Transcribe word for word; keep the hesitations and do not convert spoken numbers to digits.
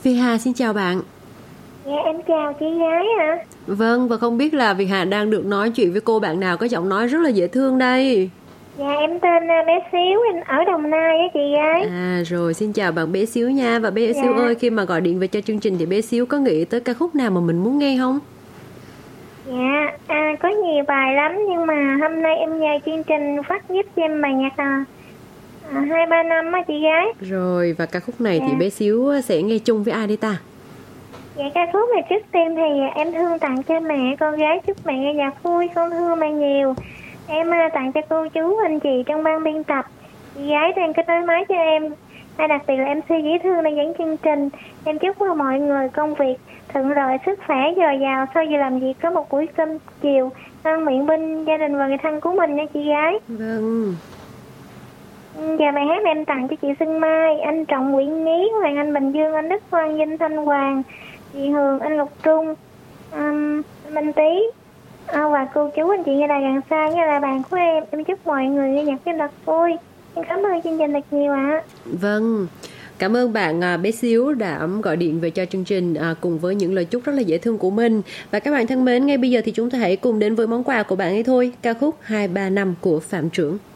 Việt Hà xin chào bạn. Dạ em chào chị gái ạ. Vâng, và không biết là Việt Hà đang được nói chuyện với cô bạn nào có giọng nói rất là dễ thương đây? Dạ em tên bé Xíu, em ở Đồng Nai á chị gái. À rồi, xin chào bạn bé Xíu nha. Và bé Dạ. Xíu ơi, khi mà gọi điện về cho chương trình thì bé Xíu có nghĩ tới ca khúc nào mà mình muốn nghe không? Dạ, à, có nhiều bài lắm nhưng mà hôm nay em nhờ chương trình phát giúp cho em bài nhạc à, à, hai ba năm á chị gái. Rồi, và ca khúc này Dạ. thì bé Xíu sẽ nghe chung với ai đây ta? Dạ ca khúc này trước tiên thì em thương tặng cho mẹ con gái, chúc mẹ nghe nhạc vui, con thương mẹ nhiều. Em à, tặng cho cô chú anh chị trong ban biên tập, chị gái đang kết nối máy cho em, hay đặc biệt là em xê dễ thương đang dẫn chương trình. Em chúc cho mọi người công việc thuận lợi, sức khỏe dồi dào, sau giờ làm việc có một buổi cơm chiều ngon miệng bên gia đình và người thân của mình nha chị gái. Vâng. Và bài hát này em tặng cho chị Xuân Mai, anh Trọng Nguyễn Nhí, Hoàng Anh Bình Dương, anh Đức Quang, Vinh Thanh Hoàng, chị Hường, anh Ngọc Trung, um, anh Minh Tý, à, và cô chú anh chị nghe đài gần xa nghe là bạn của em. Em chúc mọi người nghe nhạc cho thật vui. Em cảm ơn chương trình thật nhiều ạ. Vâng. Cảm ơn bạn à, bé Xíu đã gọi điện về cho chương trình à, cùng với những lời chúc rất là dễ thương của mình. Và các bạn thân mến, ngay bây giờ thì chúng ta hãy cùng đến với món quà của bạn ấy thôi, ca khúc hai ba năm của Phạm Trưởng.